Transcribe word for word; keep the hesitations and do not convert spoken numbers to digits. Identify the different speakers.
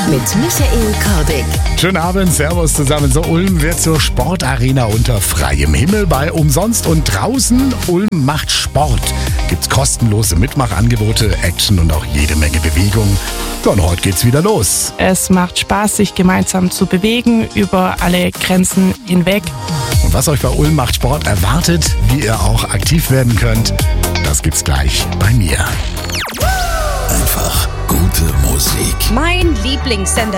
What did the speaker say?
Speaker 1: mit Michael Kordick.
Speaker 2: Schönen Abend, servus zusammen. So, Ulm wird zur Sportarena unter freiem Himmel bei umsonst und draußen. Ulm macht Sport. Gibt's kostenlose Mitmachangebote, Action und auch jede Menge Bewegung. Ja, und heute geht's wieder los.
Speaker 3: Es macht Spaß, sich gemeinsam zu bewegen, über alle Grenzen hinweg.
Speaker 2: Und was euch bei Ulm macht Sport erwartet, wie ihr auch aktiv werden könnt, das gibt's gleich bei mir.
Speaker 4: Einfach gute Musik.
Speaker 1: Mein Lieblingssender.